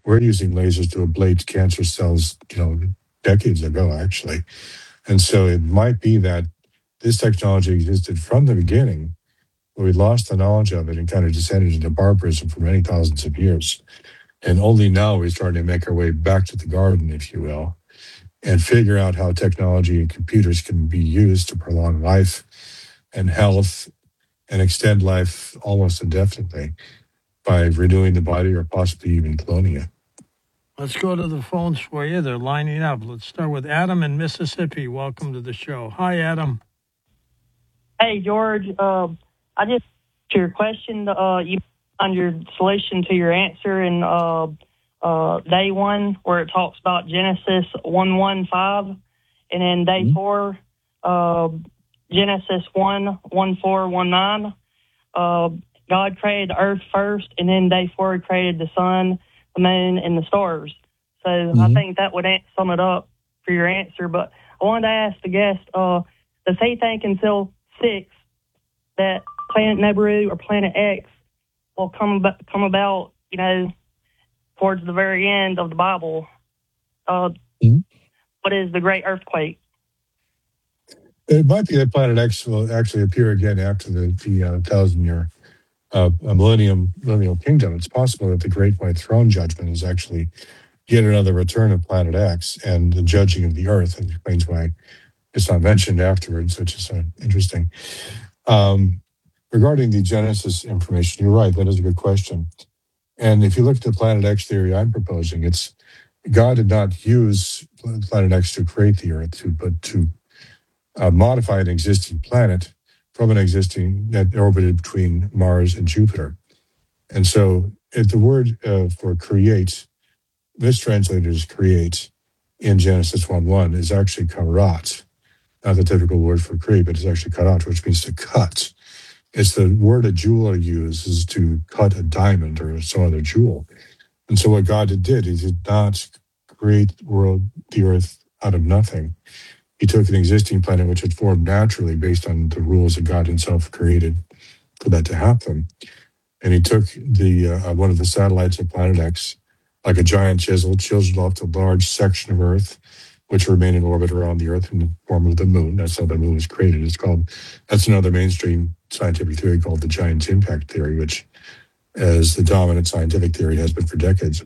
we're using lasers to ablate cancer cells, decades ago, actually. And so it might be that this technology existed from the beginning, but we lost the knowledge of it and kind of descended into barbarism for many thousands of years. And only now we're starting to make our way back to the garden, if you will, and figure out how technology and computers can be used to prolong life and health and extend life almost indefinitely by renewing the body or possibly even cloning it. Let's go to the phones for you. They're lining up. Let's start with Adam in Mississippi. Welcome to the show. Hi, Adam. Hey, George. I just to your question. You on your solution to your answer in day one, where it talks about Genesis 1:1-5, and then day four, Genesis 1:1-4-1-9. God created the earth first, and then day four, He created the sun, the moon, and the stars. So I think that would sum it up for your answer. But I wanted to ask the guest, does he think until 6 that Planet Nebuchadnezzar or Planet X will come about, towards the very end of the Bible? What is the Great Earthquake? It might be that Planet X will actually appear again after the 1,000-year millennial kingdom. It's possible that the Great White Throne Judgment is actually yet another return of Planet X and the judging of the Earth, and explains why it's not mentioned afterwards, which is interesting. Regarding the Genesis information, you're right, that is a good question. And if you look at the Planet X theory I'm proposing, it's God did not use Planet X to create the Earth, but to modify an existing planet from an existing that orbited between Mars and Jupiter. And so if the word for create, mistranslated as create in Genesis 1:1 is actually karat, not the typical word for create, but it's actually karat, which means to cut. It's the word a jeweler uses to cut a diamond or some other jewel. And so what God did, He did not create the Earth out of nothing. He took an existing planet which had formed naturally based on the rules that God Himself created for that to happen. And He took the one of the satellites of Planet X, like a giant chisel, chiseled off a large section of Earth, which remained in orbit around the Earth in the form of the moon. That's how the moon was created. That's another mainstream scientific theory called the giant impact theory, which, as the dominant scientific theory, has been for decades.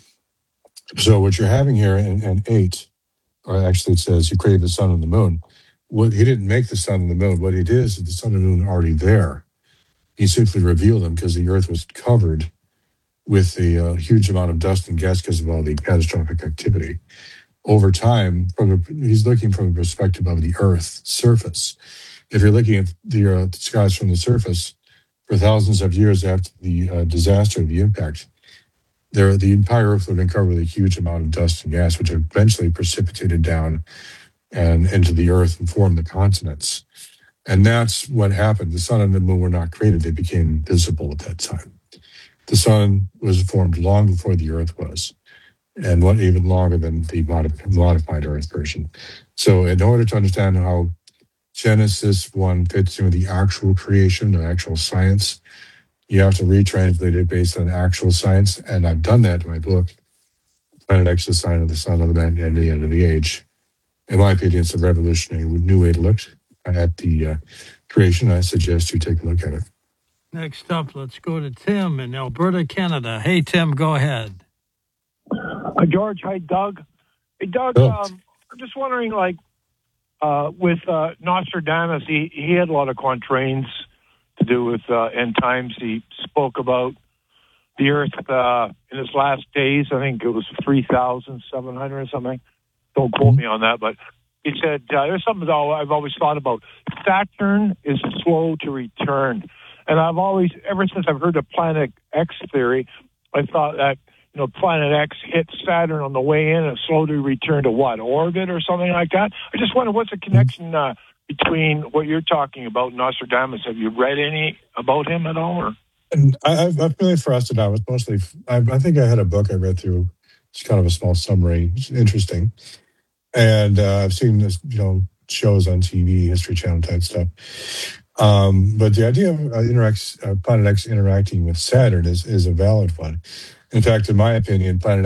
So what you're having here in 8, or actually it says He created the sun and the moon. He didn't make the sun and the moon. What He did is the sun and the moon are already there. He simply revealed them because the Earth was covered with a huge amount of dust and gas because of all the catastrophic activity. Over time, He's looking from the perspective of the Earth's surface. If you're looking at the skies from the surface, for thousands of years after the disaster of the impact, the entire Earth would have been covered with a huge amount of dust and gas, which eventually precipitated down and into the Earth and formed the continents. And that's what happened. The sun and the moon were not created. They became visible at that time. The sun was formed long before the Earth was, and even longer than the modified Earth version. So in order to understand how Genesis 1 fits in with the actual creation, the actual science, you have to retranslate it based on actual science. And I've done that in my book, Planet X, the Sign of the Son of the Man and the End of the Age. In my opinion, it's a revolutionary new way to look at the creation. I suggest you take a look at it. Next up, let's go to Tim in Alberta, Canada. Hey, Tim, go ahead. Hi, George. Hi, Doug. Hey, Doug, I'm just wondering, with Nostradamus, he had a lot of quatrains to do with end times. He spoke about the Earth in its last days. I think it was 3,700 or something. Don't quote me on that, but he said there's something I've always thought about. Saturn is slow to return. And I've always, ever since I've heard the Planet X theory, I thought that, Planet X hit Saturn on the way in and slowly returned to what, orbit or something like that? I just wonder what's the connection between what you're talking about, Nostradamus. Have you read any about him at all? Or? And I've really trusted out. It's mostly, I think I had a book I read through. It's kind of a small summary. It's interesting. And I've seen this, shows on TV, History Channel type stuff. But the idea of Planet X interacting with Saturn is a valid one. In fact, in my opinion, Planet